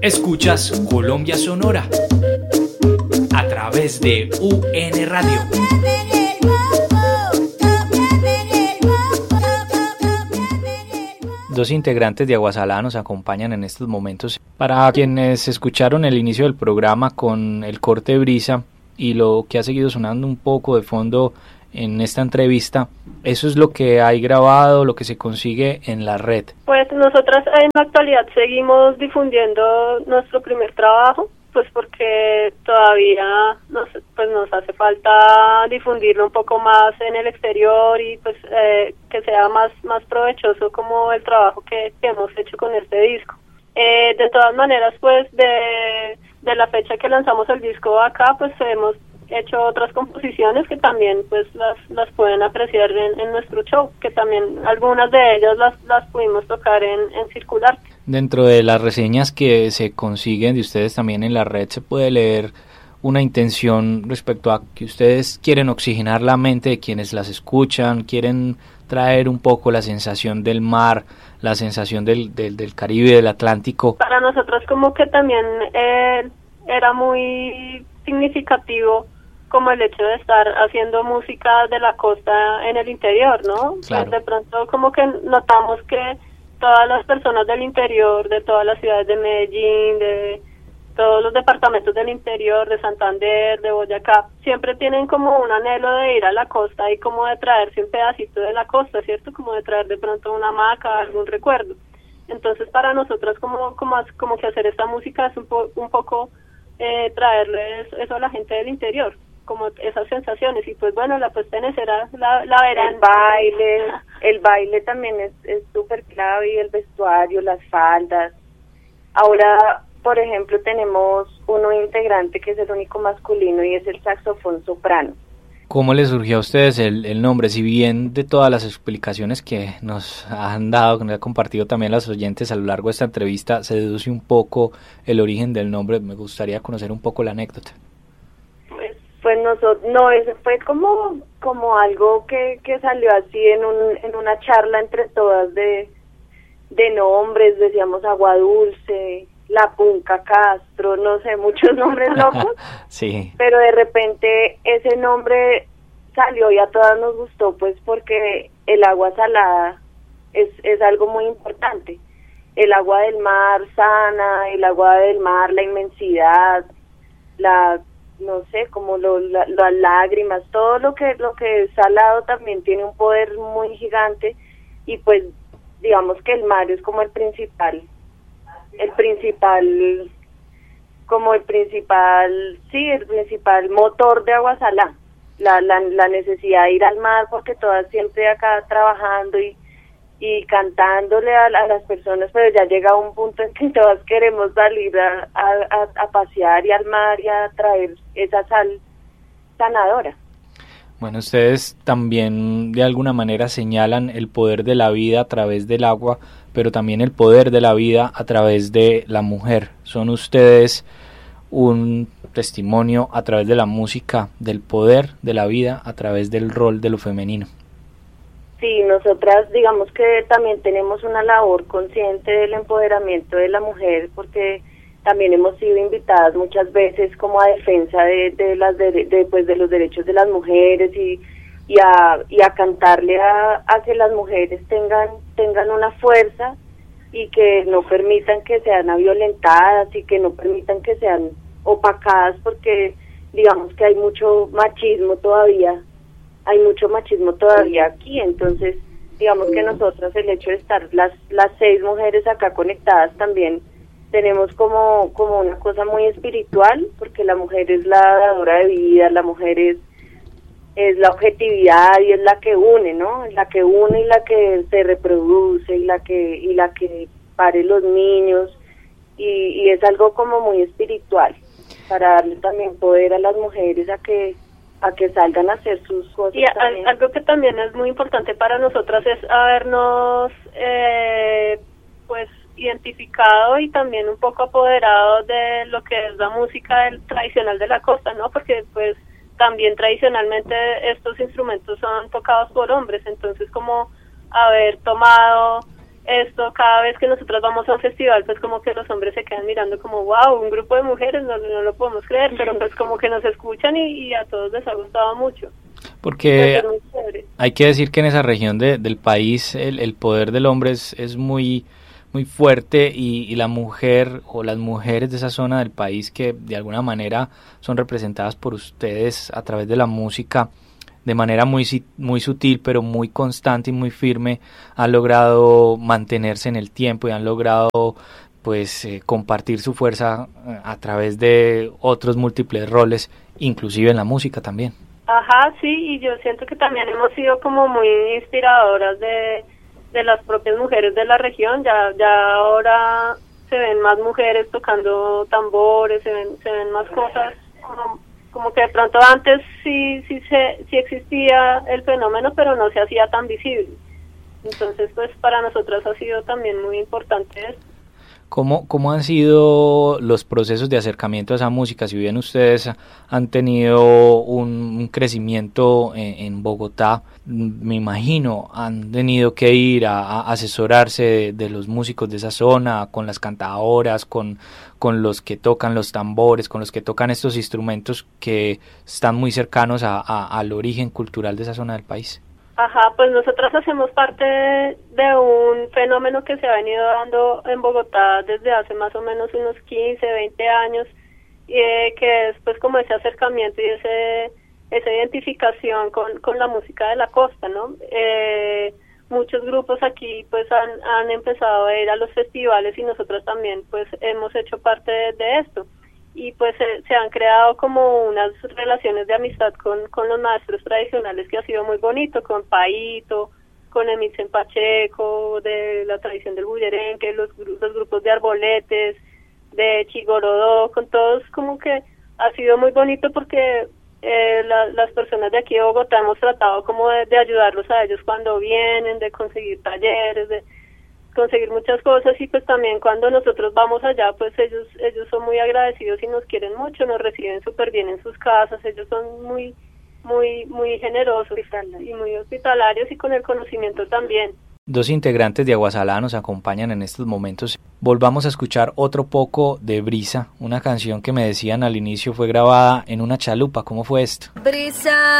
Escuchas Colombia Sonora a través de UN Radio. Dos integrantes de Aguasalá nos acompañan en estos momentos. Para quienes escucharon el inicio del programa con el corte Brisa y lo que ha seguido sonando un poco de fondo en esta entrevista, eso es lo que hay grabado, lo que se consigue en la red. Pues nosotras en la actualidad seguimos difundiendo nuestro primer trabajo, pues porque todavía nos hace falta difundirlo un poco más en el exterior y pues que sea más provechoso como el trabajo que hemos hecho con este disco. De todas maneras, pues de la fecha que lanzamos el disco acá, pues hemos hecho otras composiciones que también pues las pueden apreciar en nuestro show, que también algunas de ellas las pudimos tocar en Circular. Dentro de las reseñas que se consiguen de ustedes también en la red se puede leer una intención respecto a que ustedes quieren oxigenar la mente de quienes las escuchan, quieren traer un poco la sensación del mar, la sensación del Caribe, del Atlántico. Para nosotros como que también era muy significativo como el hecho de estar haciendo música de la costa en el interior, ¿no? Claro. De pronto como que notamos que todas las personas del interior, de todas las ciudades de Medellín, de todos los departamentos del interior, de Santander, de Boyacá, siempre tienen como un anhelo de ir a la costa y como de traerse un pedacito de la costa, ¿cierto? Como de traer de pronto una hamaca, algún recuerdo. Entonces para nosotras como que hacer esta música es un poco traerles eso a la gente del interior, como esas sensaciones, y pues bueno, la puesta en escena la verán. El baile también es súper clave, y el vestuario, las faldas. Ahora, por ejemplo, tenemos uno integrante que es el único masculino y es el saxofón soprano. ¿Cómo les surgió a ustedes el nombre? Si bien de todas las explicaciones que nos han dado, que nos han compartido también los oyentes a lo largo de esta entrevista, se deduce un poco el origen del nombre, me gustaría conocer un poco la anécdota. Pues eso fue como algo que salió así en una charla entre todas de nombres. Decíamos Agua Dulce, La Punca Castro, no sé, muchos nombres locos. Sí. Pero de repente ese nombre salió y a todas nos gustó, pues porque el agua salada es algo muy importante. El agua del mar sana, el agua del mar, la inmensidad, no sé, como las lágrimas, todo lo que es salado también tiene un poder muy gigante, y pues digamos que el mar es como el principal motor de Aguasalá, la necesidad de ir al mar, porque todas siempre acá trabajando y cantándole a las personas, pero ya llega un punto en que todas queremos salir a pasear y al mar y a traer esa sal sanadora. Bueno, ustedes también de alguna manera señalan el poder de la vida a través del agua, pero también el poder de la vida a través de la mujer. Son ustedes un testimonio a través de la música del poder de la vida a través del rol de lo femenino. Sí, nosotras digamos que también tenemos una labor consciente del empoderamiento de la mujer, porque también hemos sido invitadas muchas veces como a defensa de los derechos de las mujeres y a cantarle a que las mujeres tengan una fuerza y que no permitan que sean violentadas y que no permitan que sean opacadas, porque digamos que hay mucho machismo todavía aquí. Entonces digamos que nosotras, el hecho de estar las 6 mujeres acá conectadas, también tenemos como una cosa muy espiritual, porque la mujer es la dadora de vida, la mujer es la objetividad y es la que une, ¿no? La que une y la que se reproduce y la que pare los niños, y es algo como muy espiritual, para darle también poder a las mujeres a que salgan a hacer sus cosas. Y algo que también es muy importante para nosotras es habernos pues identificado y también un poco apoderado de lo que es la música tradicional de la costa, ¿no? Porque pues también tradicionalmente estos instrumentos son tocados por hombres, entonces como haber tomado esto, cada vez que nosotros vamos a un festival, pues como que los hombres se quedan mirando como, wow, un grupo de mujeres, no lo podemos creer, pero pues como que nos escuchan y a todos les ha gustado mucho. Porque hay que decir que en esa región del país el poder del hombre es muy fuerte y la mujer o las mujeres de esa zona del país que de alguna manera son representadas por ustedes a través de la música de manera muy sutil pero muy constante y muy firme, han logrado mantenerse en el tiempo y han logrado pues compartir su fuerza a través de otros múltiples roles, inclusive en la música también. Ajá, sí, y yo siento que también hemos sido como muy inspiradoras de las propias mujeres de la región. Ya ahora se ven más mujeres tocando tambores, se ven más cosas, como que de pronto antes sí existía el fenómeno, pero no se hacía tan visible. Entonces, pues para nosotras ha sido también muy importante esto. ¿Cómo han sido los procesos de acercamiento a esa música? Si bien ustedes han tenido un crecimiento en Bogotá, me imagino han tenido que ir a asesorarse de los músicos de esa zona, con las cantadoras, con los que tocan los tambores, con los que tocan estos instrumentos que están muy cercanos al origen cultural de esa zona del país. Ajá, pues nosotras hacemos parte de un fenómeno que se ha venido dando en Bogotá desde hace más o menos unos 15, 20 años, que es pues como ese acercamiento y esa identificación con la música de la costa, ¿no? Muchos grupos aquí pues han empezado a ir a los festivales y nosotros también pues hemos hecho parte de esto. Y pues se han creado como unas relaciones de amistad con los maestros tradicionales que ha sido muy bonito, con Paito, con Emilsen Pacheco, de la tradición del bullerenque, los grupos de arboletes, de Chigorodó, con todos como que ha sido muy bonito porque las personas de aquí de Bogotá hemos tratado como de ayudarlos a ellos cuando vienen, de conseguir talleres, de conseguir muchas cosas, y pues también cuando nosotros vamos allá pues ellos son muy agradecidos y nos quieren mucho, nos reciben súper bien en sus casas, ellos son muy generosos y muy hospitalarios y con el conocimiento también. Dos integrantes de Aguasalá nos acompañan en estos momentos. Volvamos a escuchar otro poco de Brisa, una canción que me decían al inicio fue grabada en una chalupa. ¿Cómo fue esto? Brisa